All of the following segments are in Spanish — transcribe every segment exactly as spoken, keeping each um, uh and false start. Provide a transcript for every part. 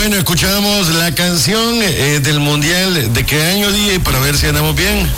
Bueno, escuchamos la canción eh, del Mundial. ¿De qué año, D J? Para ver si andamos bien.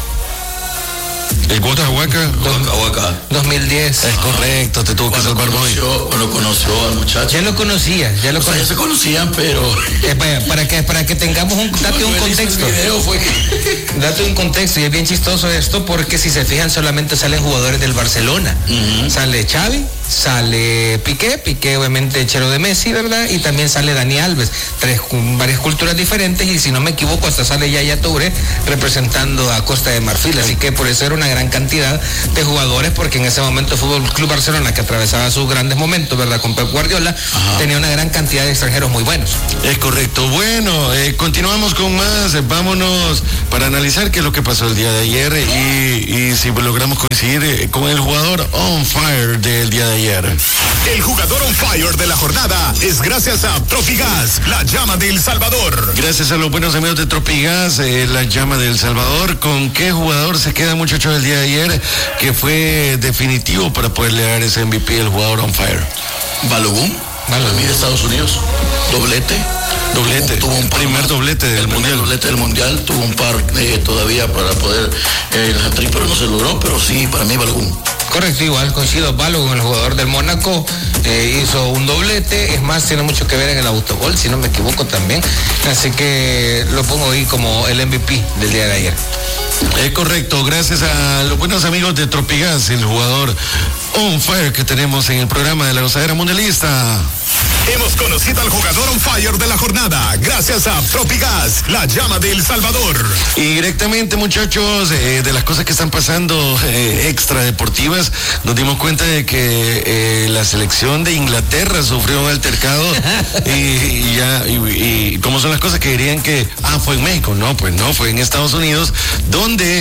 El Waka Waka. Waka Waka. dos mil diez. Es correcto, te tuvo que salvar hoy. Cuando conoció al muchacho. Ya lo conocía, ya lo o sea, conocía. ya se conocían, pero... Eh, para, para, que, para que tengamos un, date un contexto. Fue que... Date un contexto, y es bien chistoso esto porque si se fijan solamente salen jugadores del Barcelona. Uh-huh. Sale Xavi, sale Piqué, Piqué obviamente chero de Messi, ¿verdad? Y también sale Dani Alves. Tres, varias culturas diferentes, y si no me equivoco hasta sale Yaya Touré representando a Costa de Marfil. Así que por eso era una gran cantidad de jugadores, porque en ese momento el Fútbol Club Barcelona, que atravesaba sus grandes momentos, ¿verdad? Con Pep Guardiola, ajá, tenía una gran cantidad de extranjeros muy buenos. Es correcto. Bueno, eh, continuamos con más. Eh, vámonos para analizar qué es lo que pasó el día de ayer y, y si logramos coincidir eh, con el jugador on fire del día de ayer. El jugador on fire de la jornada es gracias a Tropigas, la llama de El Salvador. Gracias a los buenos amigos de Tropigas, eh, la llama de El Salvador. ¿Con qué jugador se queda, muchachos, el día de ayer que fue definitivo para poderle dar ese M V P al jugador on fire? Balogun, Balogun de Estados Unidos, doblete. Doblete, tuvo, tuvo un primer más, doblete del el mundial. doblete del mundial, tuvo un par eh, todavía para poder eh, el hat-trick, pero no se logró, pero sí, para mí Balogun. Correcto, igual coincido, Balogun, el jugador del Mónaco, eh, hizo un doblete, es más, tiene mucho que ver en el autogol, si no me equivoco también, así que lo pongo ahí como el M V P del día de ayer. Es correcto, gracias a los buenos amigos de Tropigas, el jugador on fire que tenemos en el programa de la Gozadera Mundialista. Hemos conocido al jugador on fire de la jornada gracias a Tropigas, la llama de El Salvador. Y directamente, muchachos, eh, de las cosas que están pasando eh, extra deportivas, nos dimos cuenta de que eh, la selección de Inglaterra sufrió un altercado y, y ya, y, y cómo son las cosas que dirían que, ah, fue en México. No, pues no, fue en Estados Unidos, donde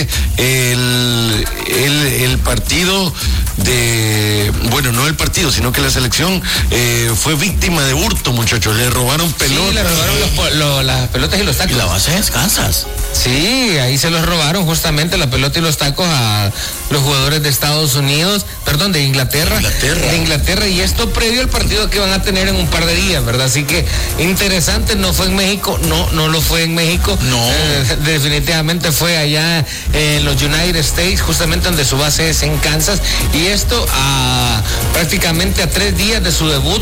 el, el, el partido de, bueno, no el partido, sino que la selección eh, fue víctima de hurto, muchachos. Le robaron pelotas. Sí, le robaron los, lo, las pelotas y los tacos. Y la base es Kansas. Sí, ahí se los robaron justamente la pelota y los tacos a los jugadores de Estados Unidos, perdón, de Inglaterra. Inglaterra. De Inglaterra, y esto previo al partido que van a tener en un par de días, ¿verdad? Así que interesante, no fue en México, no, no lo fue en México. No. Eh, definitivamente fue allá en los United States, justamente donde su base es en Kansas, y esto a prácticamente a tres días de su debut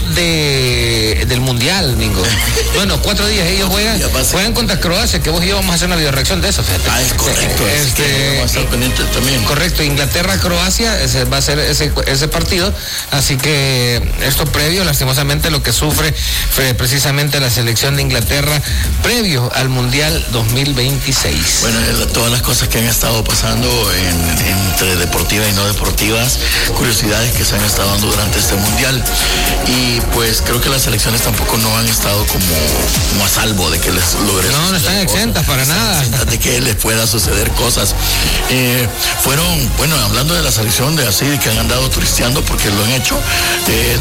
de, del Mundial, Mingo. Bueno, cuatro días ellos juegan, juegan contra Croacia, que vos y yo vamos a hacer una videoreacción de eso, fíjate. Ah, es correcto. Este, que vamos a estar pendiente también. Correcto, Inglaterra-Croacia, ese va a ser ese, ese partido, así que esto previo, lastimosamente, lo que sufre fue precisamente la selección de Inglaterra previo al Mundial dos mil veintiséis. Bueno, todas las cosas que han estado pasando en, entre deportivas y no deportivas, curiosidades que se han estado dando durante este Mundial, y pues creo que las selecciones tampoco no han estado como, como a salvo de que les logre. No, no están exentas para nada. De que les pueda suceder cosas. Eh, fueron, bueno, hablando de la selección de así, que han andado turisteando porque lo han hecho, eh,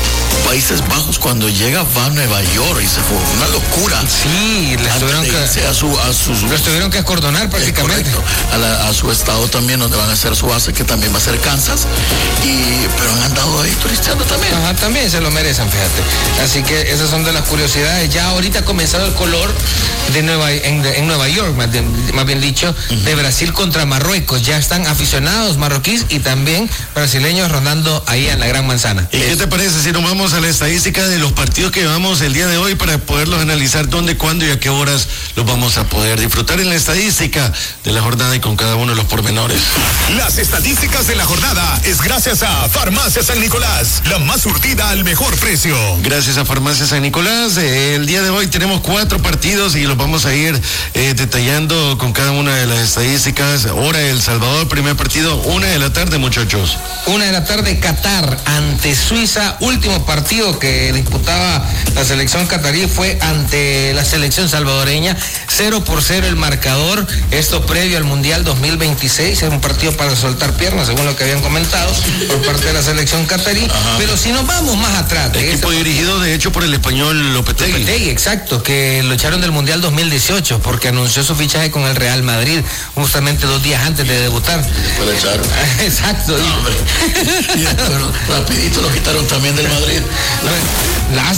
Países Bajos, cuando llega va a Nueva York y se fue una locura. Sí, les tuvieron que a su, a sus, los tuvieron que acordonar prácticamente. A, la, a su estado también, donde van a hacer su base, que también va a ser Kansas, y pero han andado ahí turisteando también. Ajá, también se lo merecen, fíjate. Así que esas son de las curiosidades. Ya ahorita ha comenzado el color de Nueva en, en Nueva York, más, de, más bien dicho, uh-huh, de Brasil contra Marruecos. Ya están aficionados marroquíes y también brasileños rondando ahí en la Gran Manzana. ¿Y qué te parece si nos vamos a la estadística de los partidos que llevamos el día de hoy para poderlos analizar dónde, cuándo y a qué horas los vamos a poder disfrutar en la estadística de la jornada y con cada uno de los pormenores? Las estadísticas de la jornada es gracias a Farmacia San Nicolás, la más surtida al mejor precio. Gracias a Farmacia San Nicolás. Eh, el día de hoy tenemos cuatro partidos y los vamos a ir eh, detallando con cada una de las estadísticas. Hora El Salvador, primer partido, una de la tarde, muchachos. Una de la tarde, Qatar ante Suiza, último partido que disputaba la selección catarí fue ante la selección salvadoreña, cero por cero el marcador, esto previo al Mundial dos mil veintiséis, es un partido para soltar piernas, según lo que habían comentado por parte de la selección catarí. Ajá. Pero si nos vamos más atrás, el equipo este dirigido de hecho por el español Lopetegui. Lopetegui, exacto, que lo echaron del Mundial dos mil dieciocho porque anunció su fichaje con el Real Madrid justamente dos días antes de debutar. Después lo echaron. Exacto. No, pero rapidito lo quitaron también del Madrid. Lástima, lástima.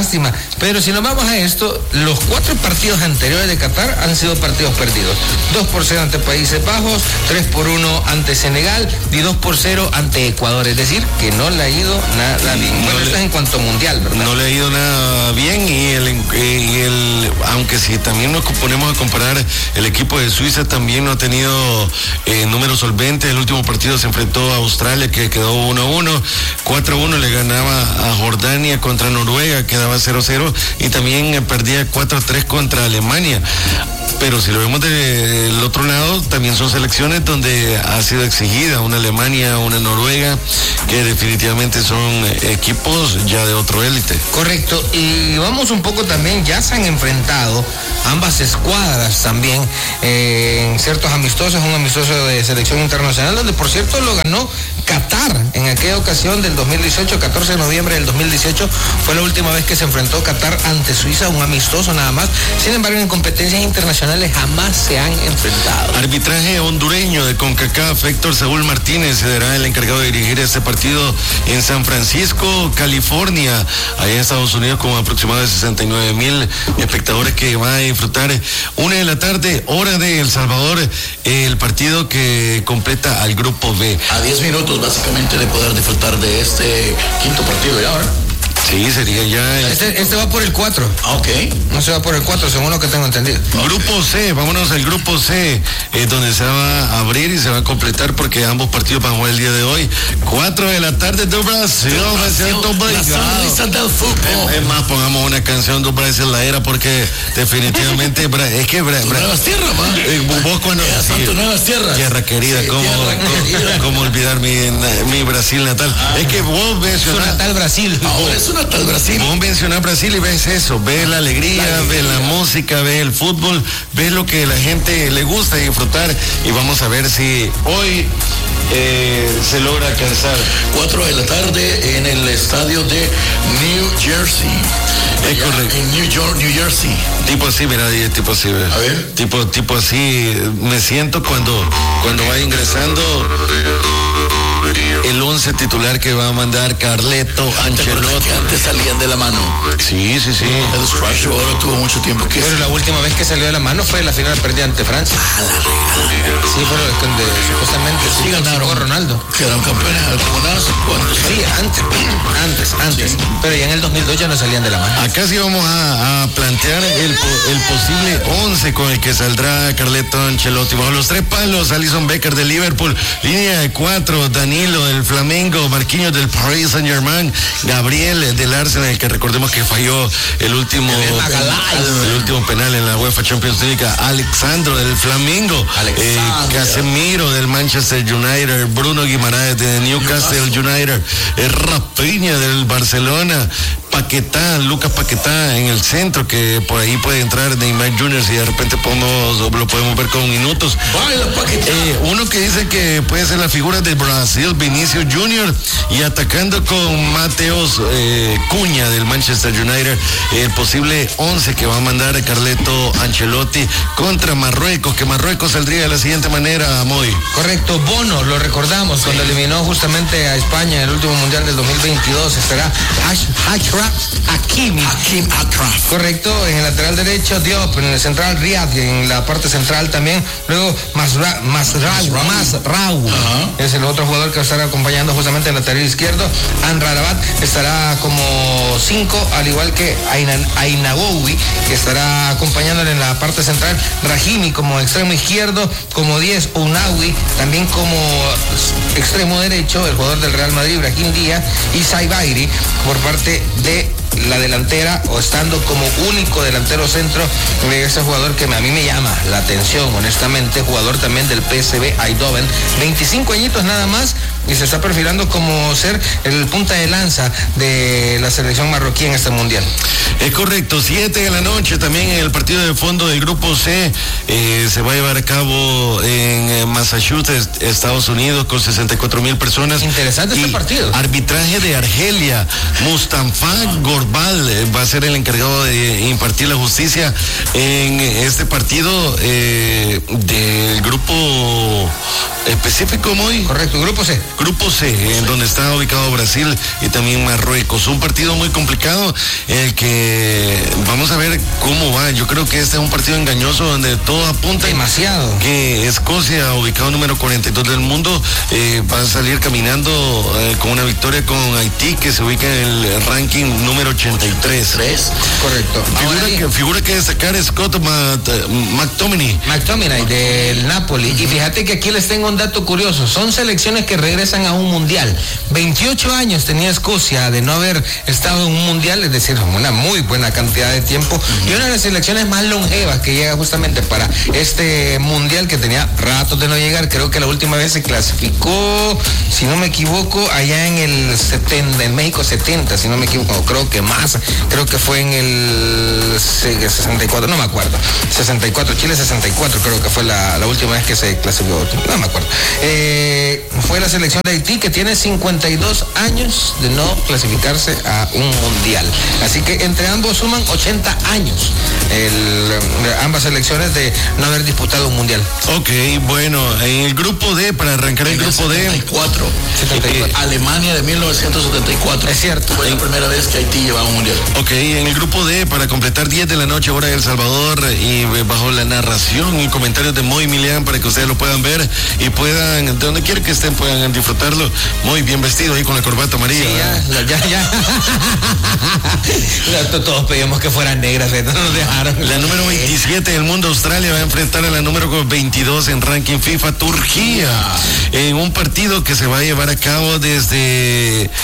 lástima. Pero si nos vamos a esto, los cuatro partidos anteriores de Qatar han sido partidos perdidos. dos por cero ante Países Bajos, tres por uno ante Senegal y dos por cero ante Ecuador. Es decir, que no le ha ido nada bien. Bueno, no esto le, es en cuanto a mundial, ¿verdad? No le ha ido nada bien y el, y el aunque si también nos ponemos a comparar, el equipo de Suiza también no ha tenido eh, números solventes. El último partido se enfrentó a Australia, que quedó uno a uno, cuatro a uno le ganaba a Jordania, contra Noruega quedaba cero a cero y también eh, perdía cuatro a tres contra Alemania. Pero si lo vemos del otro lado, también son selecciones donde ha sido exigida una Alemania, una Noruega, que definitivamente son equipos ya de otro élite. Correcto, y vamos un poco también, ya se han enfrentado ambas escuadras también eh, en ciertos amistosos, un amistoso de selección internacional, donde por cierto lo ganó Qatar en aquella ocasión del dos mil dieciocho, catorce de noviembre del dos mil dieciocho, fue la última vez que se enfrentó Qatar ante Suiza, un amistoso nada más. Sin embargo, en competencias internacionales jamás se han enfrentado. Arbitraje hondureño de CONCACAF, Héctor Saúl Martínez será el encargado de dirigir este partido en San Francisco, California, allá en Estados Unidos, con aproximadamente sesenta y nueve mil espectadores que van a disfrutar una de la tarde, hora de El Salvador, el partido que completa al grupo B. A diez minutos básicamente de poder disfrutar de este quinto partido ya, ¿verdad? Sí, sería ya... El... Este, este va por el cuatro. Ah, ok. No se va por el cuatro, según lo que tengo entendido. Grupo C, vámonos al grupo C, eh, donde se va a abrir y se va a completar porque ambos partidos van a jugar el día de hoy. cuatro de la tarde de Brasil, Brasil, Brasil del fútbol. Es más, pongamos una canción de Brasil la era porque definitivamente es que Bra, Bra, Nuevas Tierras, man. Eh, vos cuando sí, Nuevas Tierras. Tierra querida, sí, ¿cómo, tierra cómo, querida. cómo olvidar mi, mi Brasil natal? Ah, es que vos mencionás... Su natal Brasil. Ahora es una tal Brasil. Vos mencionás Brasil y ves eso, ves la alegría, la alegría, ves la música, ves el fútbol, ves lo que la gente le gusta disfrutar y vamos a ver si hoy eh, se logra alcanzar. Cuatro de la tarde en el estadio de New Jersey. Es correcto. En New York, New Jersey. Tipo así, mira, tipo así. A ver. Tipo, tipo así me siento cuando, cuando va ingresando el once titular que va a mandar Carleto Ancelotti. Que antes salían de la mano. Sí, sí, sí. El Scratch ahora tuvo mucho tiempo que... Pero la última vez que salió de la mano fue la final perdida ante Francia. Ah, la regala. Sí, pero donde supuestamente sí ganaron. Ronaldo. Quedaron campeones algunas. Sí, antes, antes, antes. Sí. Pero ya en el dos mil dos ya no salían de la mano. Acá sí vamos a, a plantear el, el posible once con el que saldrá Carleto Ancelotti. Bajo los tres palos, Alisson Becker de Liverpool, línea de cuatro, Danilo del Flamengo, Marquinhos del Paris Saint Germain, Gabriel del Arsenal, que recordemos que falló el último el, el último penal en la UEFA Champions League, Alexandro del Flamengo, eh, Casemiro del Manchester United, Bruno Guimaraes de Newcastle United, eh, Rafinha del Barcelona, Paquetá, Lucas Paquetá en el centro, que por ahí puede entrar Neymar junior si de repente podemos, lo podemos ver con minutos. Eh, uno que dice que puede ser la figura de Brasil, Vinicius junior, y atacando con Mateos eh, Cuña del Manchester United, el posible once que va a mandar Carleto Ancelotti contra Marruecos, que Marruecos saldría de la siguiente manera, Moy. Correcto, Bono, lo recordamos, sí. Cuando eliminó justamente a España en el último mundial del dos mil veintidós, estará Achraf Hakimi. Hakim Achraf. Correcto, en el lateral derecho Diop, en el central Riyad, en la parte central también, luego Masra, Masrau, Masrau, uh-huh. Es el otro jugador que estará acompañando justamente en el lateral izquierdo. Anrarabat estará como cinco, al igual que Ainagoui, que estará acompañándole en la parte central. Rahimi como extremo izquierdo, como diez, Ounaoui, también como extremo derecho, el jugador del Real Madrid, Brahim Díaz, y Saibairi por parte de la delantera, o estando como único delantero centro de ese jugador que a mí me llama la atención, honestamente, jugador también del P S V Eindhoven, veinticinco añitos nada más, y se está perfilando como ser el punta de lanza de la selección marroquí en este mundial. Es correcto, siete de la noche también en el partido de fondo del grupo C, eh, se va a llevar a cabo en Massachusetts, Estados Unidos, con sesenta y cuatro mil personas. Interesante este partido. Arbitraje de Argelia, Mustafa Gorbal eh, va a ser el encargado de impartir la justicia en este partido eh, del grupo específico, muy correcto, grupo C. Grupo C, en sí. donde está ubicado Brasil y también Marruecos. Un partido muy complicado, el que vamos a ver cómo va. Yo creo que este es un partido engañoso donde todo apunta demasiado que Escocia, ubicado número cuarenta y dos del mundo, eh, va a salir caminando eh, con una victoria con Haití, que se ubica en el ranking número ochenta y tres. ¿Tres? Correcto. Figura que, figura que destacar Scott McTominay. McTominay del Napoli. Uh-huh. Y fíjate que aquí les tengo un dato curioso. Son selecciones que regresan a un mundial. veintiocho años tenía Escocia de no haber estado en un mundial, es decir, una muy buena cantidad de tiempo. Uh-huh. Y una de las selecciones más longevas que llega justamente para este mundial, que tenía ratos de no llegar. Creo que la última vez se clasificó, si no me equivoco, allá en el setenta, en México setenta, si no me equivoco, creo que más, creo que fue en el sesenta y cuatro, no me acuerdo, sesenta y cuatro, Chile sesenta y cuatro, creo que fue la, la última vez que se clasificó, no me acuerdo. Eh, fue la selección de Haití, que tiene cincuenta y dos años de no clasificarse a un mundial. Así que entre ambos suman ochenta años, el, ambas selecciones de no haber disputado un mundial. Ok, bueno, en el grupo D, para arrancar el, el grupo D. setenta y cuatro. setenta y cuatro. Alemania de mil novecientos setenta y cuatro. Es cierto. Fue la primera vez que Haití llevaba un mundial. Ok, en el grupo D, para completar diez de la noche, hora de El Salvador, y bajo la narración y comentarios de Moy Milian, para que ustedes lo puedan ver y puedan, de donde quiera que estén, puedan disfrutarlo. Muy bien vestido ahí con la corbata amarilla. Sí, ya, ya, ya. Todos pedimos que fueran negras, no nos dejaron. La número veintisiete del mundo, Australia, va a enfrentar a la número veintidós en ranking FIFA, Turquía, en un partido que se va a llevar a cabo desde eh,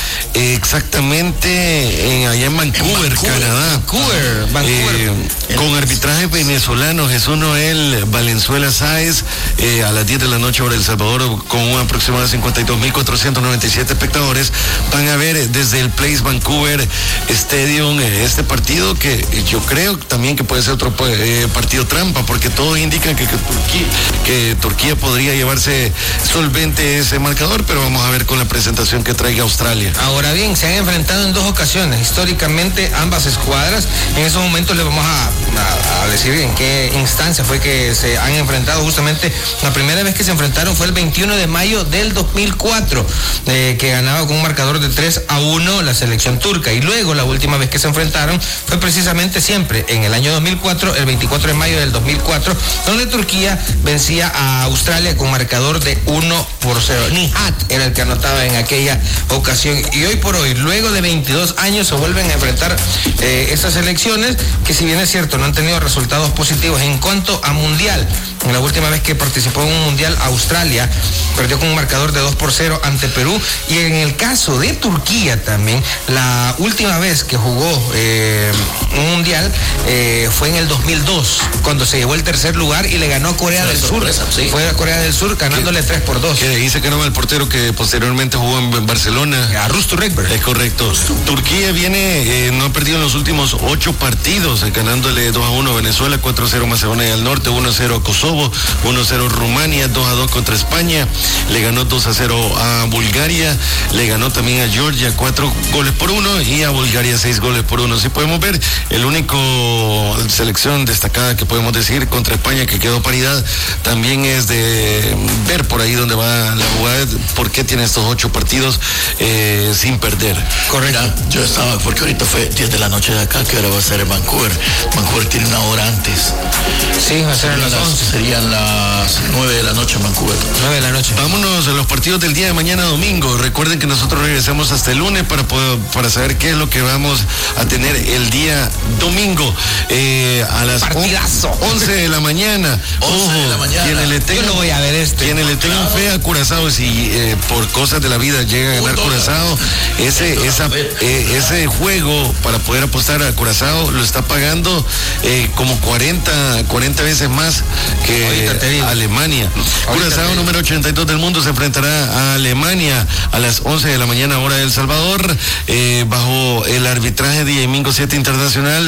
exactamente en, allá en Vancouver, en Vancouver, Canadá. Vancouver, Vancouver. Eh, con arbitraje venezolano, Jesús Noel Valenzuela Sáez, eh, a las diez de la noche hora El Salvador, con un aproximado de cincuenta y dos mil cuatrocientos noventa y siete espectadores. Van a ver desde el Place Vancouver Stadium eh, este partido, que yo creo también que puede ser otro eh, partido trampa, porque todos indican que, que, Turquía, que Turquía podría llevarse solvente ese marcador, pero vamos a ver con la presentación que traiga Australia. Ahora bien, se han enfrentado en dos ocasiones, históricamente ambas escuadras. En esos momentos les vamos a, a, a decir en qué instancia fue que se han enfrentado. Justamente la primera vez que se enfrentaron fue el veintiuno de mayo del dos mil cuatro, eh, que ganaba con un marcador de tres a uno la selección turca, y luego la última vez que se enfrentaron fue precisamente siempre en el año dos mil cuatro, el veinticuatro de mayo del dos mil cuatro, donde Turquía vencía a Australia con marcador de uno por cero. Nihat era el que anotaba en aquella ocasión, y hoy por hoy, luego de veintidós años, se vuelven a enfrentar eh, estas selecciones, que si bien es cierto no han tenido resultados positivos en cuanto a mundial. La última vez que participó en un mundial, Australia perdió con un marcador de dos por cero ante Perú, y en el caso de Turquía también, la última vez que jugó eh, un mundial eh, fue en el dos mil dos, cuando se llevó el tercer lugar y le ganó a Corea del Sur. Sí. Fue a Corea del Sur ganándole tres por dos. Que dice que no va el portero que posteriormente jugó en Barcelona. A Rusto Rekber. Es correcto. Turquía viene, eh, no ha perdido en los últimos ocho partidos, eh, ganándole dos a uno a Venezuela, cuatro a cero Macedonia del Norte, uno a cero a Kosovo, uno a cero Rumania, dos a dos contra España, le ganó dos a cero a Bulgaria, le ganó también a Georgia cuatro goles por uno y a Bulgaria seis goles por uno. Si podemos ver, el único selección destacada que podemos decir contra España que quedó paridad, también es de ver por ahí donde va la jugada, por qué tiene estos ocho partidos eh, sin perder. Correcto. Mira, yo estaba, porque ahorita fue diez de la noche de acá, que ahora va a ser en Vancouver. Vancouver tiene una hora antes. Sí, va a ser a las once. Serían las nueve de la noche en Vancouver. nueve de la noche. Vámonos a los partidos del día de mañana domingo. Recuerden que nosotros regresamos hasta el lunes para poder, para saber qué es lo que vamos a tener el día domingo. Eh, a las Partidazo. once de la mañana. once de la mañana. Quienes le tengan, yo no voy a ver este. Quienes le tengan claro. fe a Curazao, si eh, por cosas de la vida llega a ganar Curazao, ese, esa, eh, ese juego para poder apostar a Curazao lo está pagando eh, como cuarenta, cuarenta veces más que Alemania. Curazao, número ochenta y dos del mundo, se enfrentará a Alemania a las once de la mañana, hora de El Salvador, eh, bajo el arbitraje de Mingo siete Internacional,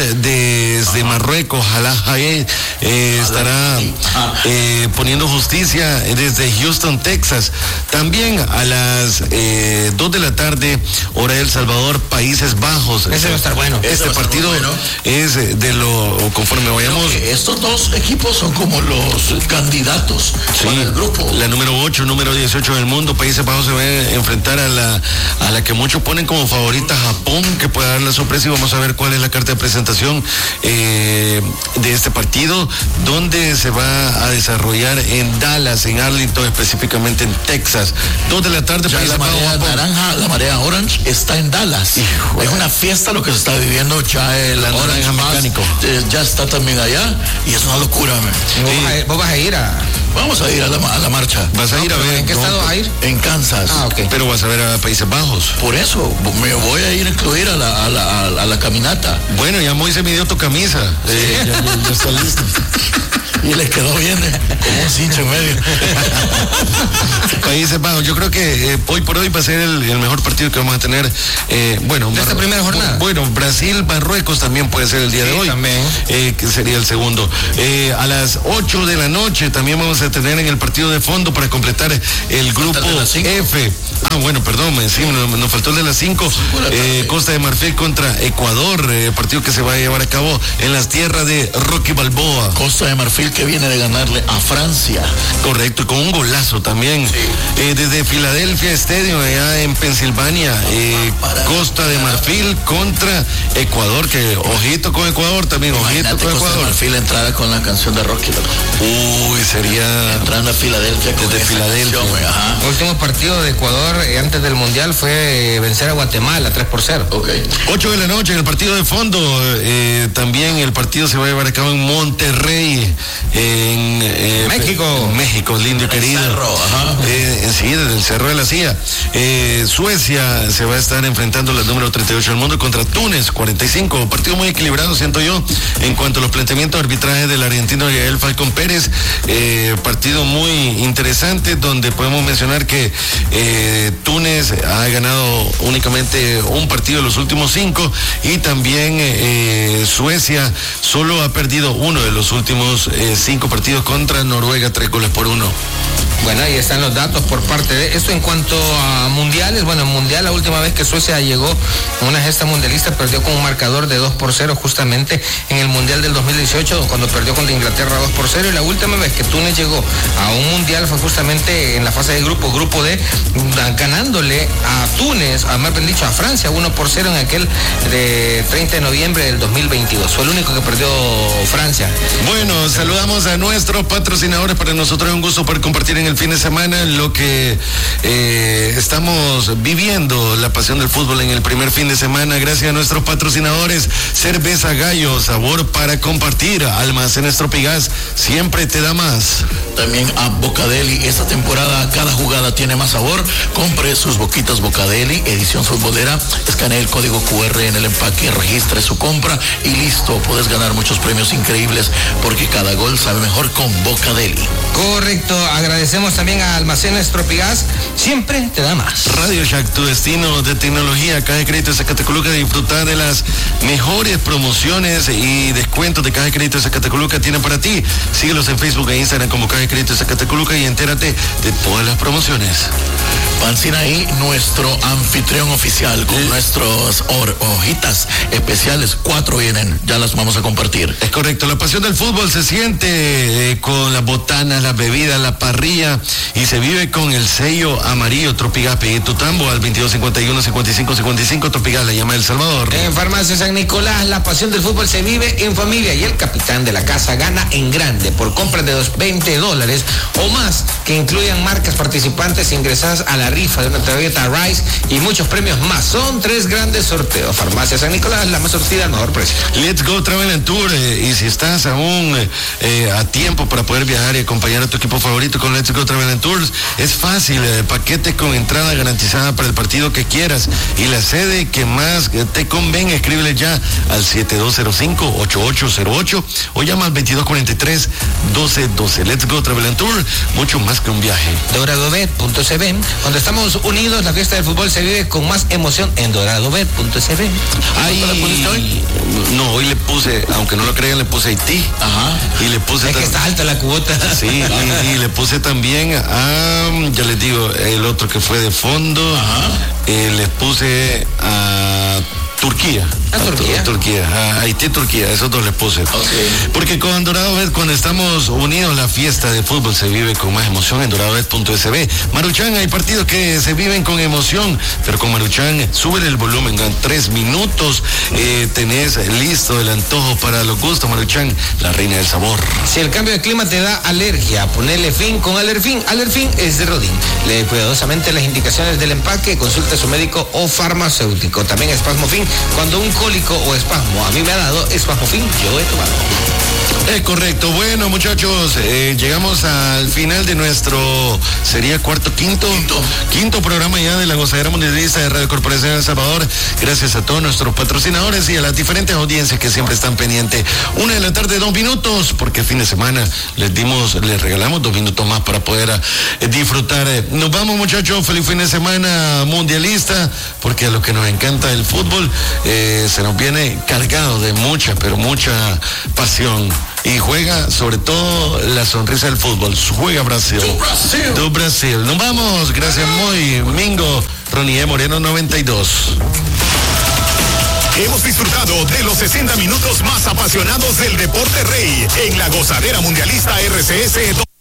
desde Marruecos, Alaa Hayed, eh, estará eh, poniendo justicia desde Houston, Texas. También a las eh, dos de la tarde, hora de El Salvador, Países Bajos. Ese va a estar bueno. Este partido bueno. es de lo, conforme vayamos. Estos dos equipos son como los candidatos sí, para el grupo. La número ocho, número dieciocho del mundo, Países Bajos se va a enfrentar a la, a la que muchos ponen como favorita, Japón, que puede dar la sorpresa, y vamos a ver cuál es la carta de presentación eh, de este partido, donde se va a desarrollar en Dallas, en Arlington, específicamente en Texas. Dos de la tarde, ya Países la marea Bajos, naranja, la marea orange está en Dallas. Hijo, es una fiesta lo que se está viviendo ya el naranja mecánico. Eh, ya está también allá y es una locura. ¿Vos, sí. vas a, ¿Vos vas a ir a...? Vamos a ir a la, a la marcha. ¿Vas a no, ir a ver? ¿En qué no, estado vas a ir? En Kansas. Ah, ok. Pero vas a ver a Países Bajos. Por eso, me voy a ir a incluir a la, a la, a la caminata. Bueno, ya Moisés me dio tu camisa. Sí. Eh, ya, ya, ya está listo. Y le quedó bien, eh, como un cincho en medio. Países Bajos, yo creo que eh, hoy por hoy va a ser el, el mejor partido que vamos a tener. Eh, bueno, ¿de esta primera jornada? Bueno, Brasil, Marruecos también puede ser el día sí, de hoy. También. Eh, que sería el segundo. Eh, a las ocho de la noche también vamos a tener en el partido de fondo para completar el grupo F. Ah, bueno, perdón, sí, nos, nos faltó el de las cinco. Eh, Costa de Marfil contra Ecuador, eh, partido que se va a llevar a cabo en las tierras de Rocky Balboa. Costa de Marfil que viene de ganarle a Francia. Correcto, y con un golazo también. Sí. Eh, desde Philadelphia Stadium, allá en Pensilvania, eh, Costa de Marfil contra Ecuador, que ojito con Ecuador también, ojito con Ecuador. Costa de Marfil entrara con la canción de Rocky. Uy, sería... Entrando a Filadelfia con desde Filadelfia. Ajá. El último partido de Ecuador eh, antes del Mundial fue eh, vencer a Guatemala tres por cero. Ok. ocho de la noche en el partido de fondo, eh, también el partido se va a llevar a cabo en Monterrey, en eh, México. En México, lindo y querido. Cerro, ajá. Eh, sí, desde el Cerro de la Silla. Eh, Suecia se va a estar enfrentando la número treinta y ocho del mundo contra Túnez, cuarenta y cinco. Un partido muy equilibrado, siento yo, en cuanto a los planteamientos de arbitraje del argentino Yael Falcón Pérez. Eh, partido muy interesante, donde podemos mencionar que eh, Túnez ha ganado únicamente un partido de los últimos cinco, y también eh, Suecia solo ha perdido uno de los últimos eh, cinco partidos contra Noruega, tres goles por uno. Bueno, ahí están los datos por parte de esto. En cuanto a mundiales, bueno, en mundial la última vez que Suecia llegó a una gesta mundialista perdió con un marcador de dos por cero justamente en el mundial del dos mil dieciocho, cuando perdió contra Inglaterra dos por cero, y la última vez que Túnez llegó a un mundial fue justamente en la fase de grupo, grupo D, ganándole a Túnez, a más bien dicho a Francia, uno por cero en aquel de treinta de noviembre del dos mil veintidós. Fue el único que perdió Francia. Bueno, saludamos a nuestros patrocinadores. Para nosotros es un gusto poder compartir en el fin de semana lo que eh, estamos viviendo, la pasión del fútbol en el primer fin de semana, gracias a nuestros patrocinadores. Cerveza Gallo, sabor para compartir. Almacenes Tropigas, siempre te da más. También a Bocadeli, esta temporada cada jugada tiene más sabor. Compre sus boquitas Bocadeli, edición futbolera, escanee el código cu erre en el empaque, registre su compra y listo, puedes ganar muchos premios increíbles, porque cada gol sabe mejor con Bocadeli. Correcto, agradecemos también a Almacenes Tropigas, siempre te da más. Radio Shack, tu destino de tecnología. Caja de Crédito de Zacatecoluca, de disfrutar de las mejores promociones y descuentos de Caja de Crédito de Zacatecoluca tienen para ti. Síguelos en Facebook e Instagram como Caja de Crédito de Zacatecoluca y entérate de todas las promociones. Pancinaí, nuestro anfitrión oficial, con eh. nuestras hojitas especiales, cuatro vienen, ya las vamos a compartir. Es correcto, la pasión del fútbol se siente eh, con las botanas, las bebidas, la parrilla, y se vive con el sello amarillo Tropigas. Pegue tu tambo al veintidós cincuenta y uno cincuenta y cinco cincuenta y cinco. Tropigas, la llama El Salvador. En Farmacia San Nicolás, la pasión del fútbol se vive en familia, y el capitán de la casa gana en grande por compras de veinte dólares o más, que incluyan marcas participantes ingresadas a la rifa de una tarjeta Rice y muchos premios más. Son tres grandes sorteos. Farmacia San Nicolás, la más surtida al mejor precio. Let's Go Travel and Tour, eh, y si estás aún eh, a tiempo para poder viajar y acompañar a tu equipo favorito con Let's Go Travel and Tours, es fácil. Eh, paquete con entrada garantizada para el partido que quieras y la sede que más te convenga. Escríbele ya al siete dos cero cinco, ocho ocho cero ocho o llama al veintidós cuarenta y tres, doce doce. Let's Go Travel and Tour, mucho más que un viaje. doradobet punto c b, cuando estamos unidos, la fiesta del fútbol se vive con más emoción en doradobet punto c b. Ahí... ¿La pusiste hoy? No, hoy hoy le puse, aunque no lo crean, le puse Haití. Ajá. Y le puse... Es que está alta la cuota. Sí, y, y le puse también a, ya les digo, el otro que fue de fondo. Ajá. Eh, les puse a Turquía. ¿A Turquía? A Turquía, a Haití, Turquía, esos dos les puse. Okay. Porque con Dorado Bet, cuando estamos unidos, la fiesta de fútbol se vive con más emoción en doradobet punto es be. Maruchan, hay partidos que se viven con emoción, pero con Maruchan, súbele el volumen, en tres minutos eh, tenés listo el antojo para los gustos. Maruchan, la reina del sabor. Si el cambio de clima te da alergia, ponele fin con Alerfin. Alerfin es de Rodin. Lee cuidadosamente las indicaciones del empaque, consulta a su médico o farmacéutico. También Espasmofin, cuando un cólico o espasmo a mí me ha dado Espasmofin, yo he tomado. Es correcto. Bueno, muchachos, eh, llegamos al final de nuestro, sería cuarto, quinto, quinto, quinto programa ya de la Gozadera Mundialista de Radio Corporación de El Salvador. Gracias a todos nuestros patrocinadores y a las diferentes audiencias que siempre están pendientes. Una de la tarde, dos minutos, porque el fin de semana les dimos, les regalamos dos minutos más para poder eh, disfrutar. Nos vamos, muchachos, feliz fin de semana mundialista, porque a los que nos encanta el fútbol, eh, se nos viene cargado de mucha, pero mucha pasión. Y juega sobre todo la sonrisa del fútbol. Juega Brasil. Tu Brasil. Tu Brasil. Nos vamos. Gracias muy. Mingo. Ronnie Moreno noventa y dos. Hemos disfrutado de los sesenta minutos más apasionados del deporte rey en la Gozadera Mundialista R C S.